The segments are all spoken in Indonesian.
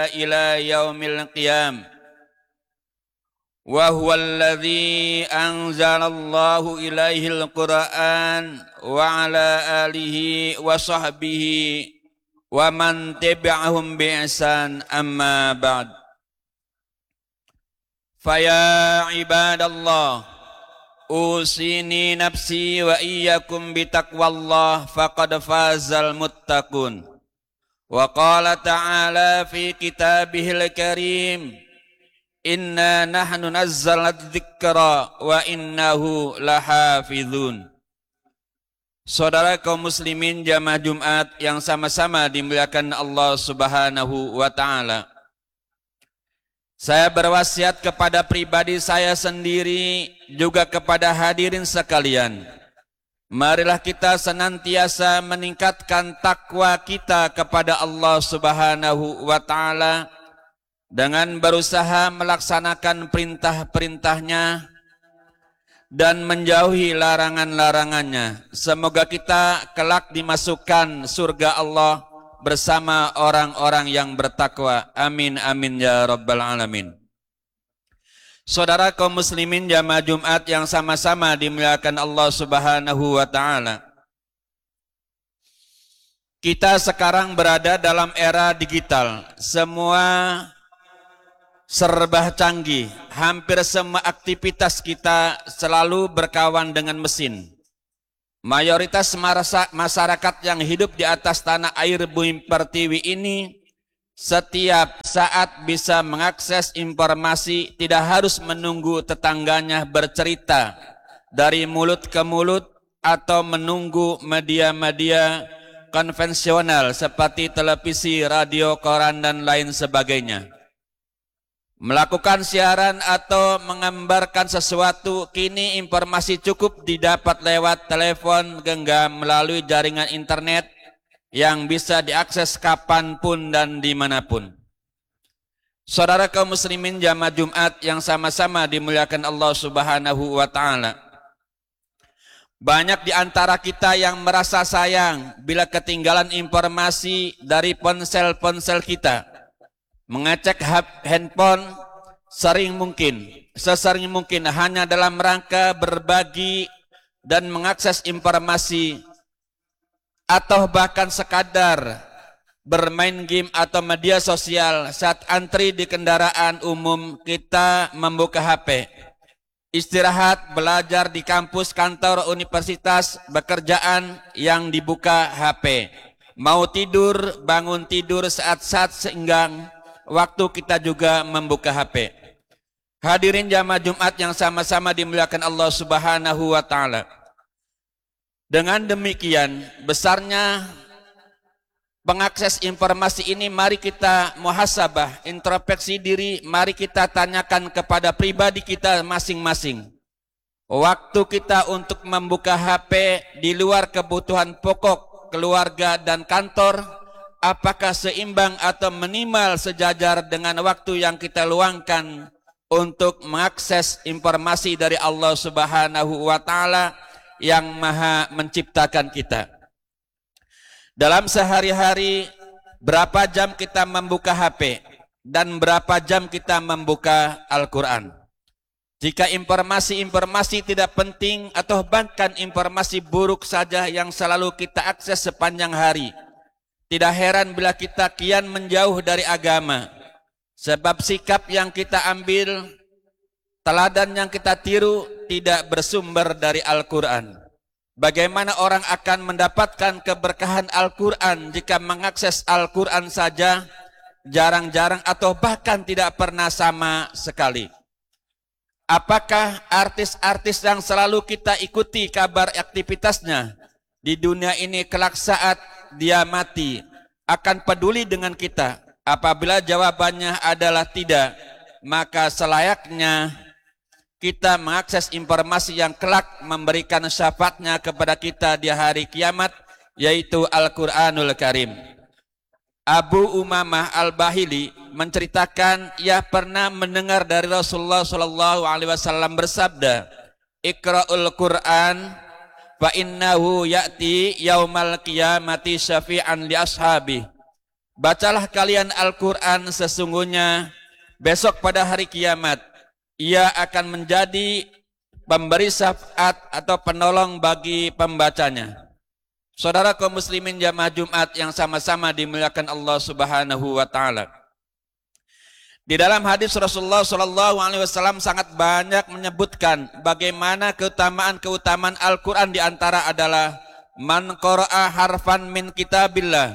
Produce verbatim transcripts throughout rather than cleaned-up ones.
إلى يوم القيامة وهو الذي أنزل الله إليه القرآن وعلى آله وصحبه ومن تبعهم بإحسان أما بعد فيا عباد الله أوصيني نفسي وإياكم بتقوى الله فقد فاز المتقون وقال تعالى في كتابه الكريم إنا نحن نزلنا الذكر وإنه لحافظون. Saudara kaum muslimin jamaah Jumat yang sama-sama dimuliakan Allah Subhanahu wa taala. Saya berwasiat kepada pribadi saya sendiri juga kepada hadirin sekalian. Marilah kita senantiasa meningkatkan takwa kita kepada Allah Subhanahu wa taala dengan berusaha melaksanakan perintah-perintahnya dan menjauhi larangan-larangannya. Semoga kita kelak dimasukkan surga Allah bersama orang-orang yang bertakwa. Amin amin ya rabbal alamin. Saudara kaum muslimin jamaah Jumat yang sama-sama dimuliakan Allah Subhanahu wa taala. Kita sekarang berada dalam era digital. Semua serba canggih, hampir semua aktivitas kita selalu berkawan dengan mesin. Mayoritas masyarakat yang hidup di atas tanah air bumi pertiwi ini setiap saat bisa mengakses informasi, tidak harus menunggu tetangganya bercerita dari mulut ke mulut atau menunggu media-media konvensional seperti televisi, radio, koran, dan lain sebagainya. Melakukan siaran atau mengambarkan sesuatu, kini informasi cukup didapat lewat telepon genggam melalui jaringan internet yang bisa diakses kapanpun dan dimanapun. Saudara kaum muslimin jamaah Jumat yang sama-sama dimuliakan Allah Subhanahu wa taala. Banyak di antara kita yang merasa sayang bila ketinggalan informasi dari ponsel-ponsel kita. Mengecek handphone sering mungkin, sesering mungkin hanya dalam rangka berbagi dan mengakses informasi atau bahkan sekadar bermain game atau media sosial. Saat antri di kendaraan umum kita membuka H P. Istirahat, belajar di kampus, kantor, universitas, bekerjaan yang dibuka H P. Mau tidur, bangun tidur saat-saat senggang waktu kita juga membuka H P. Hadirin jamaah Jumat yang sama-sama dimuliakan Allah Subhanahu wa taala. Dengan demikian besarnya pengakses informasi ini, mari kita muhasabah, introspeksi diri, mari kita tanyakan kepada pribadi kita masing-masing. Waktu kita untuk membuka H P di luar kebutuhan pokok keluarga dan kantor, apakah seimbang atau minimal sejajar dengan waktu yang kita luangkan untuk mengakses informasi dari Allah Subhanahu wa taala yang Maha menciptakan kita? Dalam sehari-hari berapa jam kita membuka H P dan berapa jam kita membuka Al-Qur'an? Jika informasi-informasi tidak penting atau bahkan informasi buruk saja yang selalu kita akses sepanjang hari, tidak heran bila kita kian menjauh dari agama, sebab sikap yang kita ambil, teladan yang kita tiru tidak bersumber dari Al-Quran. Bagaimana orang akan mendapatkan keberkahan Al-Quran jika mengakses Al-Quran saja jarang-jarang atau bahkan tidak pernah sama sekali? Apakah artis-artis yang selalu kita ikuti kabar aktivitasnya di dunia ini kelak saat dia mati akan peduli dengan kita? Apabila jawabannya adalah tidak, maka selayaknya kita mengakses informasi yang kelak memberikan syafaatnya kepada kita di hari kiamat, yaitu Al-Quranul Karim. Abu Umamah Al-Bahili menceritakan ia pernah mendengar dari Rasulullah Shallallahu Alaihi Wasallam bersabda, Iqra'ul Quran fa innahu ya'ti yaumal qiyamati syafi'an li ashabi. Bacalah kalian Al-Quran, sesungguhnya besok pada hari kiamat ia akan menjadi pemberi syafaat atau penolong bagi pembacanya. Saudara kaum muslimin jamaah Jumat yang sama-sama dimuliakan Allah Subhanahu wa taala. Di dalam hadis Rasulullah Shallallahu alaihi wasallam sangat banyak menyebutkan bagaimana keutamaan-keutamaan Al-Qur'an, di antara adalah man qara'a harfan min kitabillah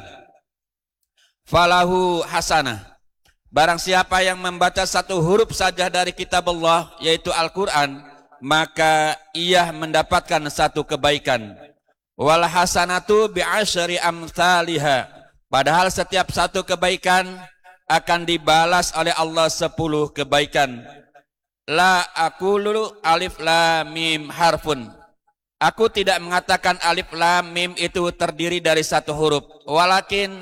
falahu hasanah. Barang siapa yang membaca satu huruf saja dari kitab Allah, yaitu Al-Qur'an, maka ia mendapatkan satu kebaikan. Wal hasanatu bi asyri amsalihha. Padahal setiap satu kebaikan akan dibalas oleh Allah sepuluh kebaikan. La aqulu alif lam mim harfun. Aku tidak mengatakan alif lam mim itu terdiri dari satu huruf. Walakin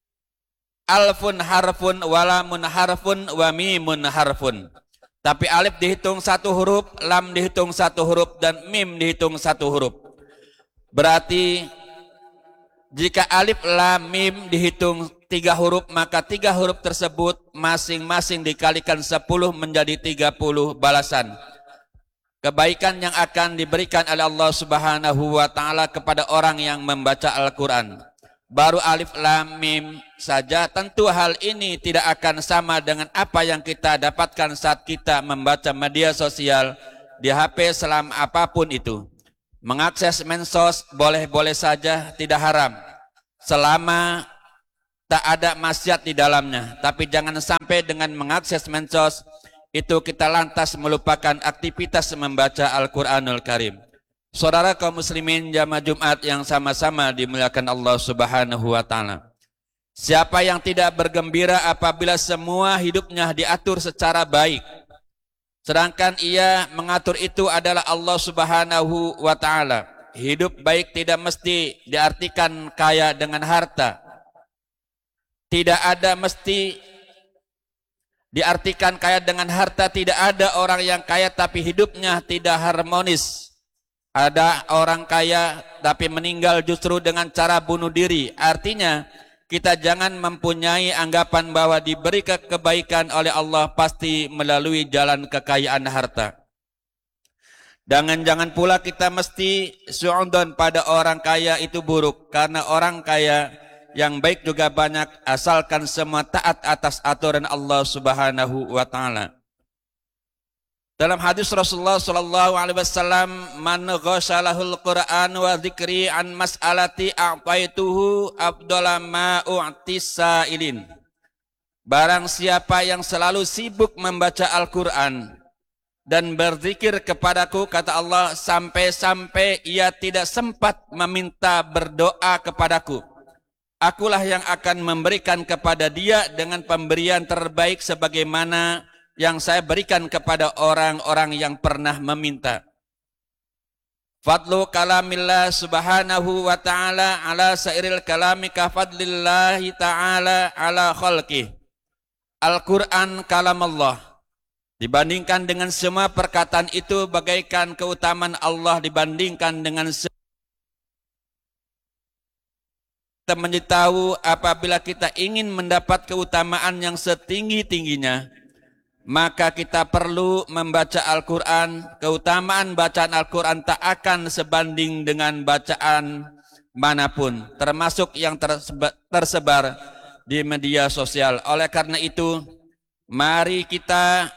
alfun harfun, walamun harfun, wa mimun harfun. Tapi alif dihitung satu huruf, lam dihitung satu huruf, dan mim dihitung satu huruf. Berarti jika alif lam mim dihitung tiga huruf, maka tiga huruf tersebut masing-masing dikalikan sepuluh menjadi tiga puluh balasan kebaikan yang akan diberikan oleh Allah Subhanahu wa taala kepada orang yang membaca Al-Qur'an. Baru alif lam mim saja, tentu hal ini tidak akan sama dengan apa yang kita dapatkan saat kita membaca media sosial di H P selama apapun itu. Mengakses medsos boleh-boleh saja, tidak haram selama tak ada maksiat di dalamnya. Tapi jangan sampai dengan mengakses medsos itu kita lantas melupakan aktivitas membaca Al-Quranul Karim. Saudara kaum muslimin jamaah Jumat yang sama-sama dimuliakan Allah Subhanahu wa taala. Siapa yang tidak bergembira apabila semua hidupnya diatur secara baik, sedangkan ia mengatur itu adalah Allah Subhanahu wa taala. Hidup baik tidak mesti diartikan kaya dengan harta. Tidak ada mesti diartikan kaya dengan harta. Tidak ada orang yang kaya tapi hidupnya tidak harmonis. Ada orang kaya tapi meninggal justru dengan cara bunuh diri. Artinya kita jangan mempunyai anggapan bahwa diberi kebaikan oleh Allah pasti melalui jalan kekayaan harta. Dan jangan pula kita mesti su'udon pada orang kaya itu buruk, karena orang kaya yang baik juga banyak, asalkan semua taat atas aturan Allah Subhanahu wa taala. Dalam hadis Rasulullah sallallahu alaihi wasallam, man ghashalahul Qur'an wa dzikri an mas'alati a'taituhu afdala ma u'tis sa'ilin. Barang siapa yang selalu sibuk membaca Al-Qur'an dan berzikir kepadaku, kata Allah, sampai-sampai ia tidak sempat meminta berdoa kepadaku, akulah yang akan memberikan kepada dia dengan pemberian terbaik sebagaimana yang saya berikan kepada orang-orang yang pernah meminta. Fadlu kalamillah subhanahu wa ta'ala ala sairil kalami ka fadlillahi ta'ala ala khalqih. Al-Quran kalam Allah. Dibandingkan dengan semua perkataan itu bagaikan keutamaan Allah dibandingkan dengan semua. Kita menjadi tahu apabila kita ingin mendapat keutamaan yang setinggi-tingginya, maka kita perlu membaca Al-Quran. Keutamaan bacaan Al-Quran tak akan sebanding dengan bacaan manapun, termasuk yang tersebar di media sosial. Oleh karena itu, mari kita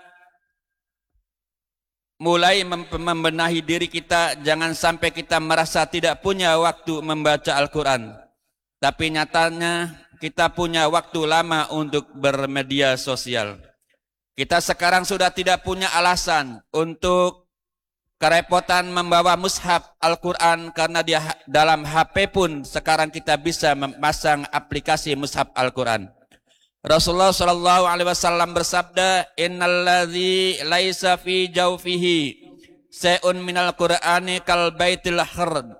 mulai membenahi diri kita. Jangan sampai kita merasa tidak punya waktu membaca Al-Quran, tapi nyatanya kita punya waktu lama untuk bermedia sosial. Kita sekarang sudah tidak punya alasan untuk kerepotan membawa mushaf Al-Quran, karena di dalam H P pun sekarang kita bisa memasang aplikasi mushaf Al-Quran. Rasulullah shallallahu alaihi wasallam bersabda, innalladzi laisa fi jawfihi se'un minal Qur'ani kal baitil khard.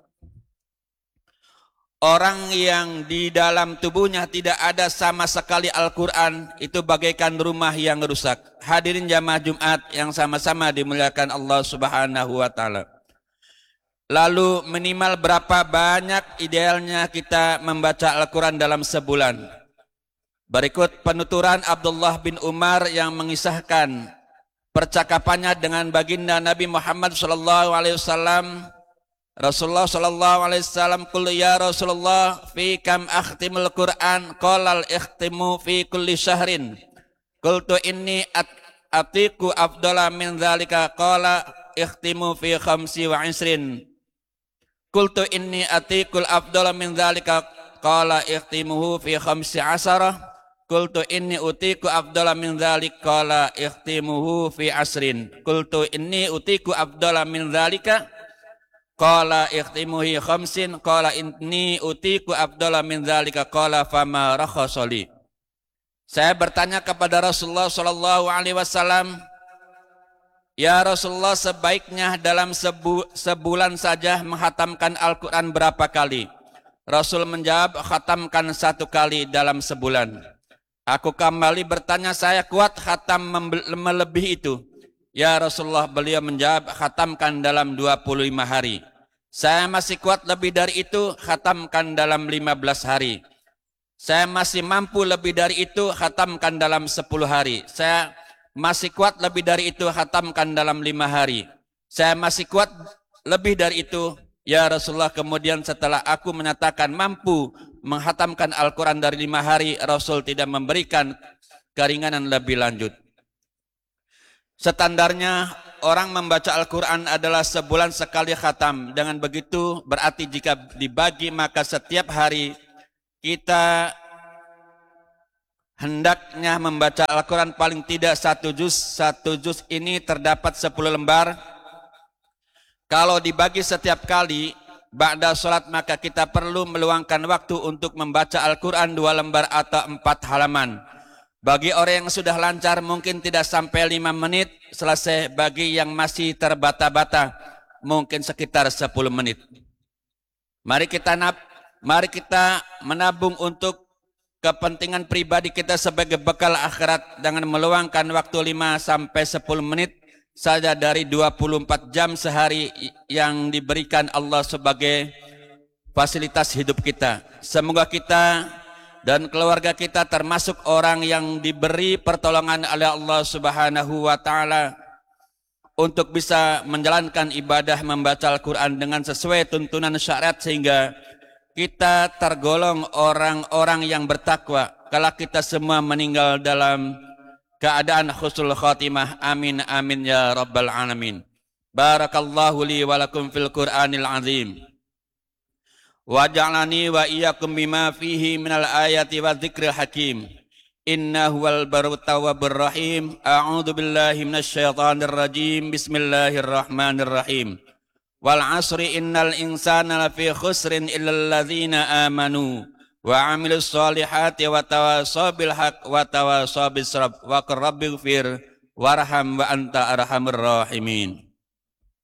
Orang yang di dalam tubuhnya tidak ada sama sekali Al-Quran, itu bagaikan rumah yang rusak. Hadirin jamaah Jumat yang sama-sama dimuliakan Allah Subhanahu wa ta'ala. Lalu minimal berapa banyak idealnya kita membaca Al-Quran dalam sebulan? Berikut penuturan Abdullah bin Umar yang mengisahkan percakapannya dengan baginda Nabi Muhammad sallallahu alaihi wasallam. Rasulullah sallallahu alaihi wasallam, "Qul ya Rasulullah, fi kam akhtimul Qur'an?" Qala al-ikhtimu fi kulli syahrin. Qultu inni at atiku afdala min dzalika. Qala ikhtimu fi khamsi wa isrin. Qultu inni atikul afdala min dzalika. Qala ikhtimuhu fi khamsi asara. Qultu inni utiku afdala min dzalik. Qala ikhtimuhu fi asrin. Qultu inni utiku afdala min dzalika. Qala ikhtimuhu khamsin. Qala inni utiku afdala min dzalika. Qala fama rakhasali. Saya bertanya kepada Rasulullah sallallahu alaihi wasallam, "Ya Rasulullah, sebaiknya dalam sebu sebulan saja menghatamkan Al-Qur'an berapa kali?" Rasul menjawab, "Khatamkan satu kali dalam sebulan." Aku kembali bertanya, "Saya kuat khatam melebihi itu?" "Ya Rasulullah," beliau menjawab, "khatamkan dalam dua puluh lima hari." "Saya masih kuat lebih dari itu," "khatamkan dalam lima belas hari." "Saya masih mampu lebih dari itu," "khatamkan dalam sepuluh hari." "Saya masih kuat lebih dari itu," "khatamkan dalam lima hari." "Saya masih kuat lebih dari itu," "Ya Rasulullah." Kemudian setelah aku menyatakan mampu menghatamkan Al-Quran dari lima hari, Rasul tidak memberikan keringanan lebih lanjut. Standarnya orang membaca Al-Quran adalah sebulan sekali khatam. Dengan begitu berarti jika dibagi maka setiap hari kita hendaknya membaca Al-Quran paling tidak satu juz. Satu juz ini terdapat sepuluh lembar. Kalau dibagi setiap kali ba'da sholat, maka kita perlu meluangkan waktu untuk membaca Al-Quran dua lembar atau empat halaman. Bagi orang yang sudah lancar mungkin tidak sampai lima menit selesai. Bagi yang masih terbata-bata mungkin sekitar sepuluh menit. Mari kita nab, mari kita menabung untuk kepentingan pribadi kita sebagai bekal akhirat dengan meluangkan waktu lima sampai sepuluh menit saja dari dua puluh empat jam sehari yang diberikan Allah sebagai fasilitas hidup kita. Semoga kita dan keluarga kita termasuk orang yang diberi pertolongan oleh Allah Subhanahu wa taala untuk bisa menjalankan ibadah membaca Al-Quran dengan sesuai tuntunan syariat, sehingga kita tergolong orang-orang yang bertakwa kala kita semua meninggal dalam keadaan husnul khatimah. Amin amin ya rabbal alamin. Barakallahu li wa lakum fil Qur'anil azim. Wa ja'alani wa iyyakum bima fihi minal ayati wa dzikril hakim. Innahu wal barru tawwabur rahim. A'udzu billahi minasyaitonir rajim. Bismillahirrahmanirrahim. Wal 'asri innal insana lafi khusrin illal ladzina amanu wa 'amilus solihati wa tawasaw bil haqq wa tawasaw bis sabr wa qur rabbighfir warham wa anta arhamur rahimin.